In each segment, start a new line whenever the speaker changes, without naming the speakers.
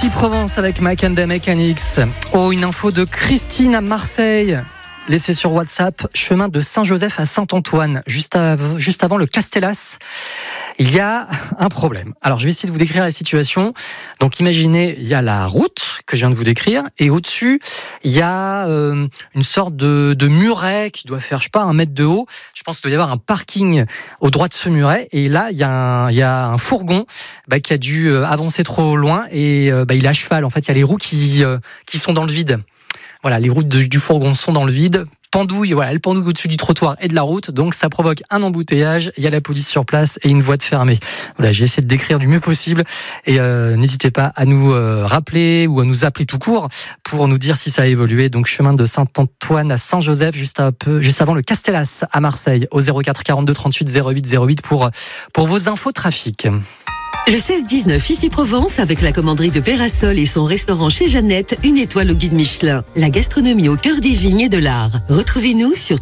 Ici Provence avec Makanda Mechanics. Oh, une info de Christine à Marseille. Laissez sur WhatsApp, chemin de Saint-Joseph à Saint-Antoine, juste avant le Castellas. Il y a un problème. Alors, je vais essayer de vous décrire la situation. Donc, imaginez, il y a la route que je viens de vous décrire, et au-dessus, il y a une sorte de muret qui doit faire, 1 mètre de haut. Je pense qu'il doit y avoir un parking au droit de ce muret. Et là, il y a un fourgon qui a dû avancer trop loin, et il est à cheval. En fait, il y a les roues qui sont dans le vide. Voilà, les roues du fourgon sont dans le vide. Elle pendouille au-dessus du trottoir et de la route, donc ça provoque un embouteillage. Il y a la police sur place et une voie de fermée. Voilà, j'ai essayé de décrire du mieux possible, et n'hésitez pas à nous rappeler ou à nous appeler tout court pour nous dire si ça a évolué. Donc chemin de Saint-Antoine à Saint-Joseph, juste avant le Castellas à Marseille, au 04 42 38 08 08 pour vos infos trafic.
Le 16-19 ici Provence avec la commanderie de Pérasol et son restaurant chez Jeannette, 1 étoile au guide Michelin. La gastronomie au cœur des vignes et de l'art. Retrouvez-nous sur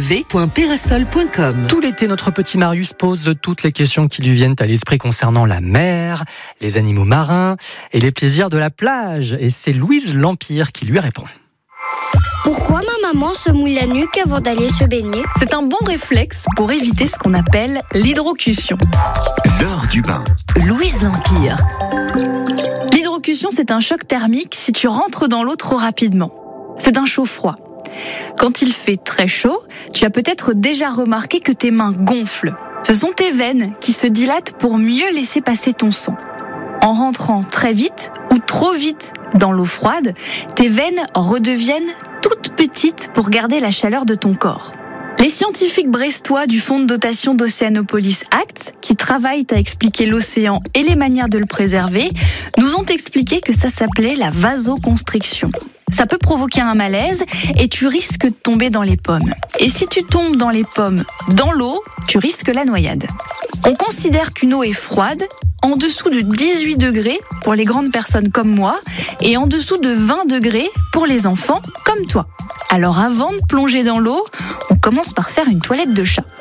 www.perasol.com.
Tout l'été, notre petit Marius pose toutes les questions qui lui viennent à l'esprit concernant la mer, les animaux marins et les plaisirs de la plage. Et c'est Louise L'Empire qui lui répond.
Pourquoi ma maman se mouille la nuque avant d'aller se baigner ?
C'est un bon réflexe pour éviter ce qu'on appelle l'hydrocution.
L'heure du bain.
Louise L'Empire.
L'hydrocution, c'est un choc thermique si tu rentres dans l'eau trop rapidement. C'est un chaud-froid. Quand il fait très chaud, tu as peut-être déjà remarqué que tes mains gonflent. Ce sont tes veines qui se dilatent pour mieux laisser passer ton sang. En rentrant très vite ou trop vite dans l'eau froide, tes veines redeviennent toutes petites pour garder la chaleur de ton corps. Les scientifiques brestois du fonds de dotation d'Océanopolis ACT, qui travaillent à expliquer l'océan et les manières de le préserver, nous ont expliqué que ça s'appelait la vasoconstriction. Ça peut provoquer un malaise et tu risques de tomber dans les pommes. Et si tu tombes dans les pommes dans l'eau, tu risques la noyade. On considère qu'une eau est froide en dessous de 18 degrés pour les grandes personnes comme moi et en dessous de 20 degrés pour les enfants comme toi. Alors avant de plonger dans l'eau, on commence par faire une toilette de chat.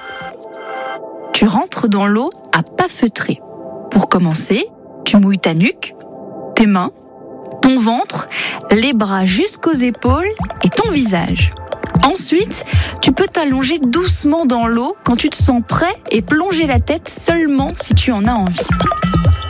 Tu rentres dans l'eau à pas feutrer. Pour commencer, tu mouilles ta nuque, tes mains, ton ventre, les bras jusqu'aux épaules et ton visage. Ensuite, tu peux t'allonger doucement dans l'eau quand tu te sens prêt et plonger la tête seulement si tu en as envie.